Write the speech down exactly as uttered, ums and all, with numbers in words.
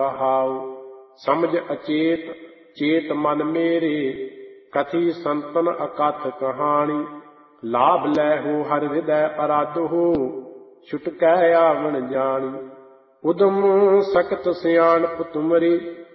ਰਹਾਉ। ਸਮਝ ਅਚੇਤ ਚੇਤ ਮਨ ਮੇਰੇ, ਕਥੀ ਸੰਤਨ ਅਕਥ ਕਹਾਣੀ। ਲਾਭ ਲੈ ਹੋ ਹਰ ਹਿਰਦੈ ਅਰਾਧ ਹੋ, ਛੁਟਕੈ ਆਵਣ ਜਾਣੀ। ਉਦਮ ਸਕਤ ਸਿਆਣਪ ਤੁਮਰੀ,